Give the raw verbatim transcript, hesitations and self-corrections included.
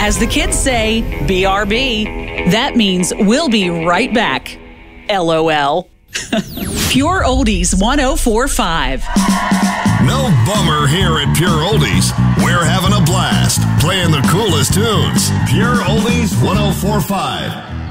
As the kids say, B R B. That means we'll be right back. L O L. Pure Oldies one oh four point five. No bummer here at Pure Oldies. We're having a blast playing the coolest tunes. Pure Oldies one oh four point five.